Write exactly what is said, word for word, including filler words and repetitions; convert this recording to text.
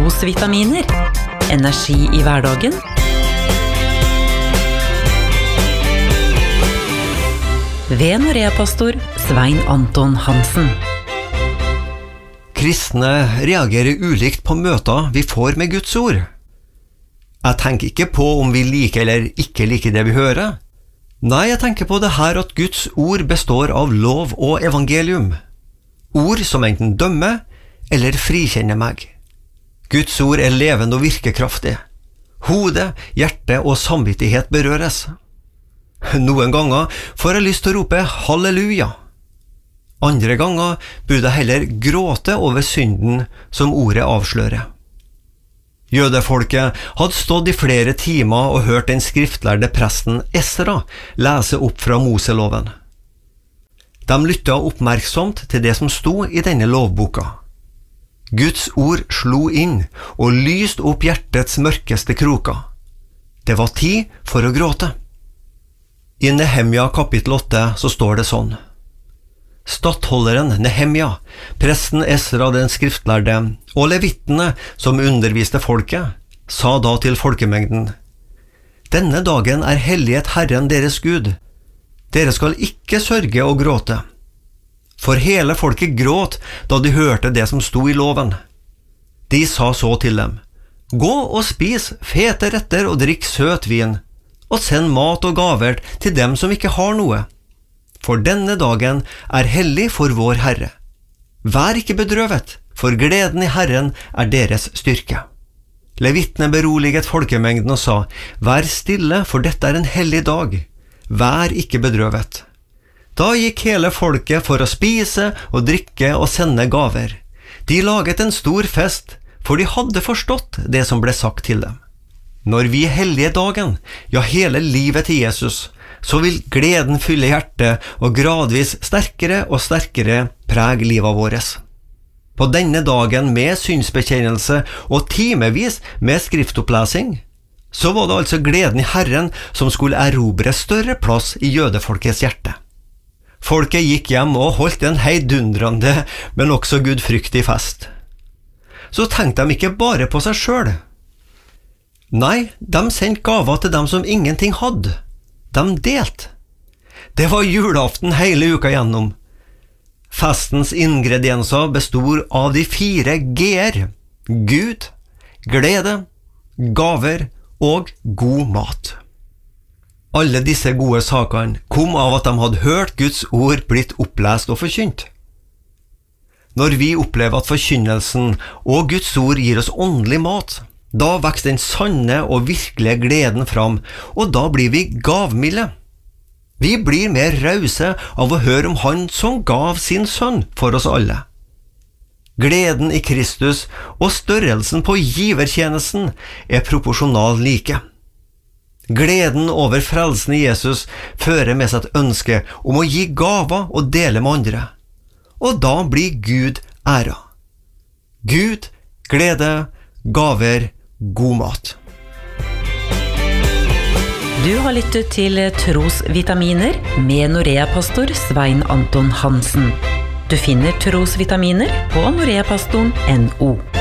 Trosvitaminer. Energi i hverdagen. Ved Norea-pastor Svein Anton Hansen. Kristne reagerer ulikt på møter vi får med Guds ord. Jeg tenker ikke på om vi liker eller ikke liker det vi hører. Nei, jeg tenker på det her at Guds ord består av lov og evangelium. Ord som enten dømmer eller frikjenner meg. Guds ord er levende og virkekraftig. Hode, hjerte og samvittighet berøres. Noen ganger får jeg lyst til å rope halleluja. Andre ganger burde jeg heller gråte over synden som ordet avslører. Jødefolket hadde stått i flere timer og hørt den skriftlærde presten Esra lese opp fra Moseloven. De lyttet oppmerksomt til det som sto i denne lovboka. Guds ord slo inn og lyste opp hjertets mørkeste kroker. Det var tid for å gråte. I Nehemia kapittel åtte så står det sånn. Stattholderen Nehemia, presten Esra den skriftlærde og levittene som underviste folket, sa da til folkemengden: Denne dagen er helliget Herren deres Gud. Dere skal ikke sørge og gråte. For hele folket gråt da de hørte det som sto i loven. De sa så til dem: Gå og spis fete retter og drikk søt vin, og send mat og gaver til dem som ikke har noe. For denne dagen er hellig for vår Herre. Vær ikke bedrøvet, for gleden i Herren er deres styrke. Levittene beroliget folkemengden og sa: Vær stille, for dette er en hellig dag. Vær ikke bedrøvet. Da gikk hele folket for å spise og drikke og sende gaver. De laget en stor fest, for de hadde forstått det som ble sagt til dem. Når vi hellige dagen, ja hele livet til Jesus, så vil gleden fylle hjertet og gradvis sterkere og sterkere prege livet våres. På denne dagen med synsbekjennelse og timevis med skriftopplesing, så var det altså gleden i Herren som skulle erobre større plass i jødefolkets hjerte. Folket gikk hjem og holdt en heidundrende, men også gudfryktig fest. Så tenkte de ikke bare på seg selv. Nei, de sendte gaver til dem som ingenting hadde. De delte. Det var julaften hele uka gjennom. Festens ingredienser bestod av de fire G-er: Gud, glede, gaver og god mat. Alle disse gode sakene kom av at de hadde hørt Guds ord blitt opplest og forkynt. Når vi opplever at forkynnelsen og Guds ord gir oss åndelig mat, da vokser den sanne og virkelige gleden fram, og da blir vi gavmilde. Vi blir mer rause av å høre om Han som gav sin sønn for oss alle. Gleden i Kristus og størrelsen på givertjenesten er proporsjonal like. Gleden over frelsen i Jesus fører med seg et ønske om å gi gaver og dele med andre. Og da blir Gud æra. Gud, glede, gaver, god mat. Du har lyttet til Trosvitaminer med Norea-pastor Svein Anton Hansen. Du finner Trosvitaminer på noreapastoren punktum no.